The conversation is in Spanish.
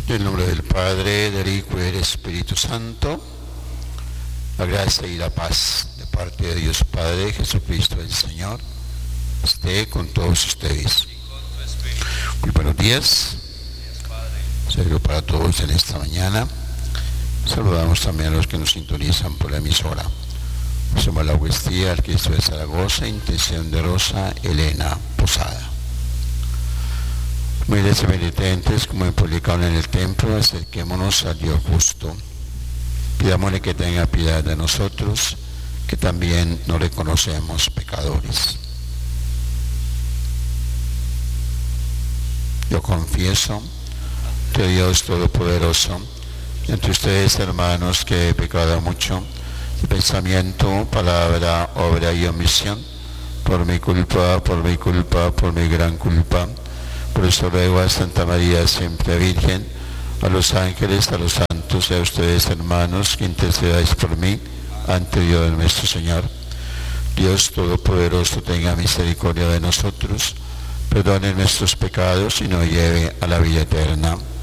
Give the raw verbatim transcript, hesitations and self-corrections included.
En el nombre del Padre, del Hijo y del Espíritu Santo, la gracia y la paz de parte de Dios Padre, Jesucristo el Señor, esté con todos ustedes. Muy buenos días. Saludo para todos en esta mañana. Saludamos también a los que nos sintonizan por la emisora. Somos la Eucaristía al Cristo de Zaragoza, intención de Rosa Elena Posada. Humildes y penitentes, como publicaron en el templo, acerquémonos al Dios justo. Pidámosle que tenga piedad de nosotros, que también nos reconocemos pecadores. Yo confieso ante Dios Todopoderoso, y ante ustedes, hermanos, que he pecado mucho, de pensamiento, palabra, obra y omisión, por mi culpa, por mi culpa, por mi gran culpa. Por eso ruego a Santa María, siempre Virgen, a los ángeles, a los santos y a ustedes, hermanos, que intercedáis por mí ante Dios nuestro Señor. Dios Todopoderoso tenga misericordia de nosotros, perdone nuestros pecados y nos lleve a la vida eterna.